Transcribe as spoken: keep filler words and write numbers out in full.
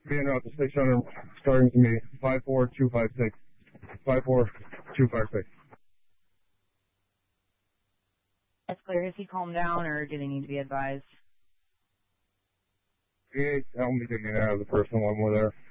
being out to six hundred, starting to me, five four two five six. five four two five six. That's clear. Has he calmed down, or do they need to be advised? He helped me to get out of the personal one with her.